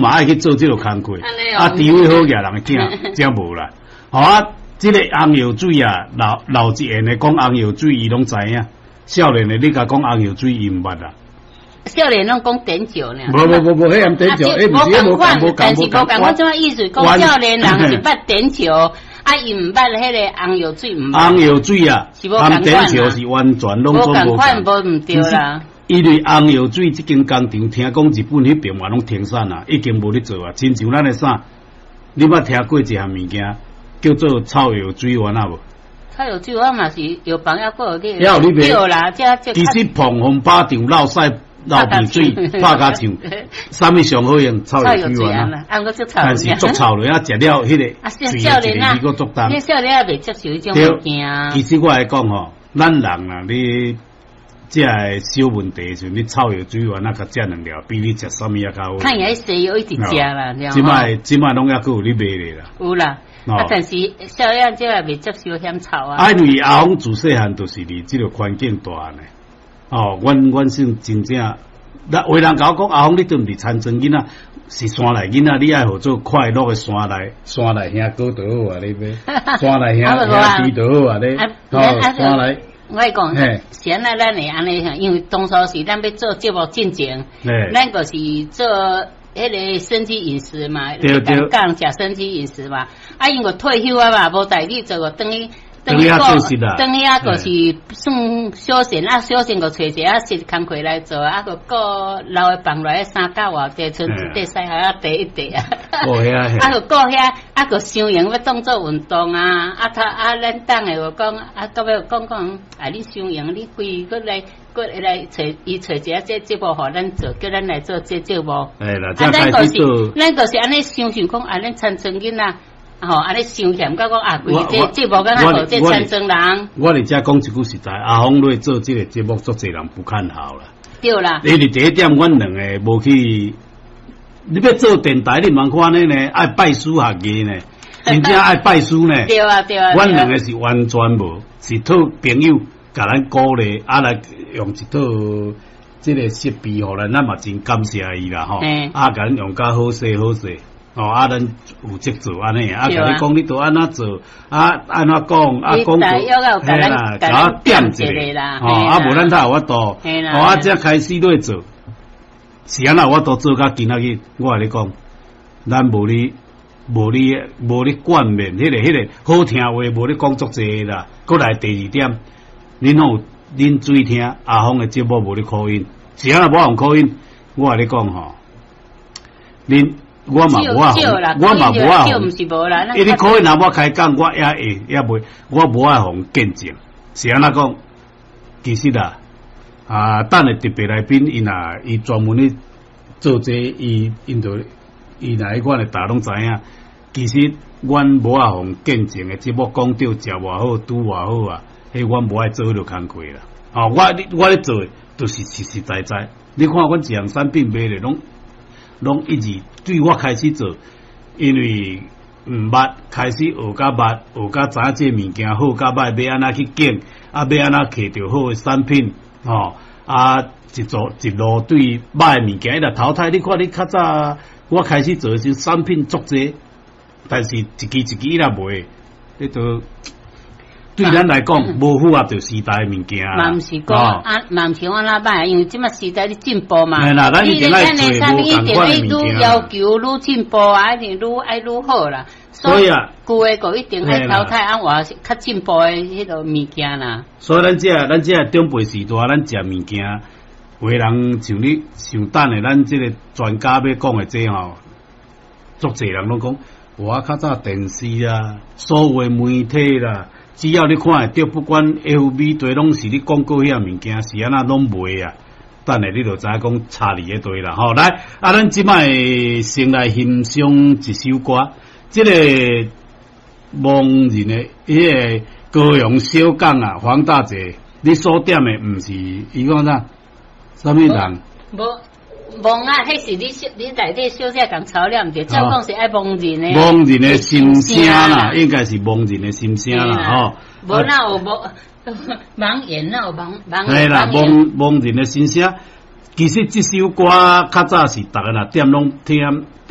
嘛爱去做这个工课，地位好个人囝真无啦。好啊，这个红药水啊，老一言的讲红药水，伊拢知影。少年的你甲讲红药水，伊毋捌啦。 少年拢讲碘酒呢。 无，迄样碘酒，毋是无讲， 但是无讲，我怎么意思？讲少年人是捌碘酒。伊毋捌迄个红药水，毋捌。红药水啊，含碘酒是完全拢做无共。 无毋对啦。 因为红药水即间工厂，听讲日本迄边嘛拢停产啊，已经无咧做啊。亲像咱的啥，你捌听过一项物件叫做草药水丸啊无？ 草药水丸嘛是药房还佫有咧。 有你袂？ 对啦， 其实碰风巴掌落屎。流鼻水，拍甲唱，啥物上好用？草药水丸啊！但是足臭了，食了迄个水一个味个足重。 迄少年也袂接受迄种物件。 其实我来讲吼，咱人啊，你即个小问题就你草药水丸啊，甲食两条，比你食啥物也较好。 看也西药一直食啦， 即摆拢抑佫有咧卖咧啦。 有啦，但是少年即个袂接受嫌臭啊。 因为阿公自细汉就是伫即个环境大汉诶。阮算真正，有人甲我讲阿峰，你对毋是田庄囡仔，是山内囡仔，你爱互做快乐诶山内兄哥就好啊，你买山内兄弟就好啊，你山内。 我讲，现在咱会安尼，因为当初是咱要做节目进前，咱个是做迄个生机饮食嘛，讲食生机饮食嘛，因为退休啊嘛，无代志做个等于。等于个是算小闲小闲个找一下实工课来做，个老的放来3角外地村地西下第一地啊，个遐个伤营要当做运动啊，咱党的讲到尾讲你伤营你规个来找伊找一下这节目互咱做，叫咱来做这节目。 啦，咱个是安尼想讲咱田庄囡仔。安尼想嫌甲讲规这节目敢若这田庄人。 我伫遮讲一句实在，阿峰来做这个节目，足侪人不看好啦。 对啦。 因为第一点，阮两个无去，你要做电台，你茫看呢？爱拜师学艺呢，真正爱拜师呢。 对啊。 阮两个是完全无，是套朋友甲咱鼓励，来用一套这个设备互咱嘛真感谢伊啦吼。甲咱用甲好势。咱负责做安尼甲你讲你都安怎做，安怎讲，讲做，啦，甲我点一下，无咱才有法度，这开始咧做，是安那我都做甲今仔日，我甲你讲，咱无你冠冕，迄个好听话，无你讲足济啦。过来第二点，恁注听阿峰的节目无你考音，是安那无用考音，我甲你讲吼，恁。我嘛无啊，因为可以若我开讲，我也袂，我无爱互见证。是安那讲？其实啦，等下特别来宾，伊专门咧做这，伊若迄款的大拢知影。其实阮无爱互见证的节目讲到食偌好，拄偌好啊，迄阮无爱做迄落工课啦。我咧做就是实实在在。你看阮一项产品卖咧拢一直对我开始做，因为捌开始学甲捌，学甲知影这物件好甲歹，要安怎去拣，要安怎摕到好的产品，一路对歹的物件来淘汰。你看你较早我开始做的时候，产品足济，但是一支伊也卖，迄都。对咱来讲，无符合着时代物件啦。 嘛毋是讲嘛毋是我那歹，因为即马时代咧进步嘛。 啦，咱一定爱做无共款的物件。 愈要求愈进步啊，一定愈爱愈好啦。 所以啊， 旧的个一定爱淘汰，换是较进步的迄个物件啦。 所以咱这长辈时代，咱食物件，有的人像你上等的，咱这个专家要讲的这吼，足侪人拢讲，我较早电视啊，所有媒体啦。只要你看会到，不管 FB 对拢是你广告遐物件，是安那拢卖啊。等下你就知影讲差离迄对啦，吼！来，咱即摆先来欣赏一首歌，这个盲人的迄个高雄小港啊，黄大姐，你所点的毋是伊讲啥？啥物人？ 蒙啊，迄是你内底小姐共操了，毋对，照讲是爱蒙人的。 蒙人的心声啦，应该是蒙人的心声啦，吼。 无那有盲言，那有盲系啦，蒙人的心声。其实这首歌较早是逐个若点拢听，